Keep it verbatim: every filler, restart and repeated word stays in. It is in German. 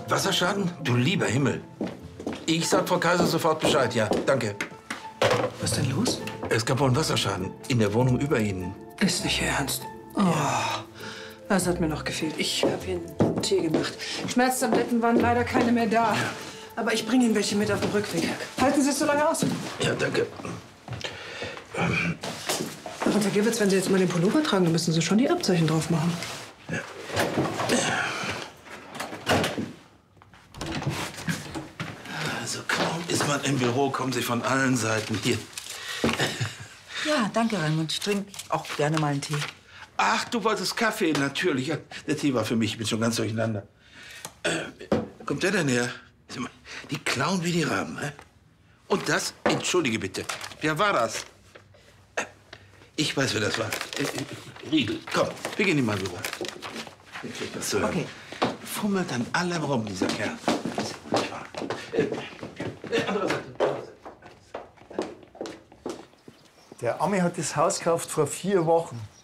Wasserschaden? Du lieber Himmel. Ich sag Frau Kaiser sofort Bescheid, ja. Danke. Was ist denn los? Es gab wohl einen Wasserschaden in der Wohnung über Ihnen. Ist nicht Ihr Ernst. Oh, das hat mir noch gefehlt. Ich habe Ihnen einen Tee gemacht. Schmerztabletten waren leider keine mehr da. Ja. Aber ich bringe Ihnen welche mit auf dem Rückweg. Halten Sie es so lange aus. Ja, danke. Ähm. Ach, und Herr Gewitz, wenn Sie jetzt mal den Pullover tragen, dann müssen Sie schon die Abzeichen drauf machen. Ja. Also kaum ist man im Büro, kommen Sie von allen Seiten hier. Ja, danke, Raimund. Ich trinke auch gerne mal einen Tee. Ach, du wolltest Kaffee, natürlich. Ja, der Tee war für mich, ich bin schon ganz durcheinander. Äh, wo kommt der denn her? Die klauen wie die Raben, hä? Und das, entschuldige bitte, wer war das? Äh, ich weiß, wer das war. Äh, äh, Riegel, komm, wir gehen in mein Büro. Ich krieg das zu hören. Okay. Fummelt an allem rum, dieser Kerl. Das ist nicht wahr. Äh, äh, andere Seite. Der Ami hat das Haus gekauft vor vier Wochen.